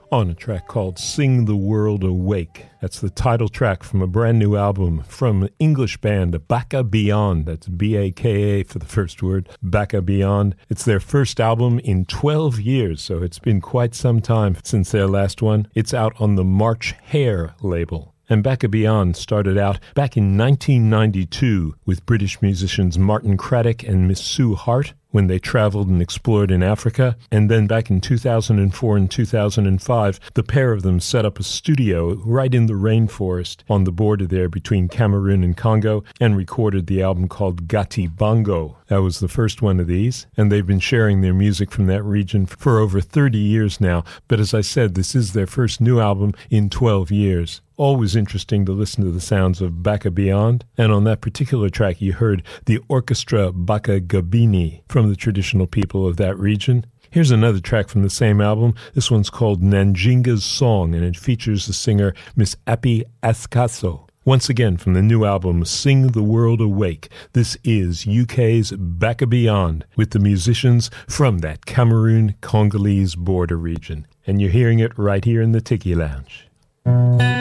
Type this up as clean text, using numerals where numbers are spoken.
on a track called Sing the World Awake. That's the title track from a brand new album from an English band, Baka Beyond. That's B-A-K-A for the first word, Baka Beyond. It's their first album in 12 years, so it's been quite some time since their last one. It's out on the March Hare label. And Baka Beyond started out back in 1992 with British musicians Martin Craddock and Miss Sue Hart when they traveled and explored in Africa. And then back in 2004 and 2005, the pair of them set up a studio right in the rainforest on the border there between Cameroon and Congo and recorded the album called Gati Bongo. That was the first one of these, and they've been sharing their music from that region for over 30 years now. But as I said, this is their first new album in 12 years. Always interesting to listen to the sounds of Baka Beyond. And on that particular track, you heard the orchestra Baka Gabini from the traditional people of that region. Here's another track from the same album. This one's called Nanjinga's Song, and it features the singer Miss Appy Ascaso. Once again, from the new album, Sing the World Awake, this is UK's Baka Beyond with the musicians from that Cameroon-Congolese border region. And you're hearing it right here in the Tiki Lounge.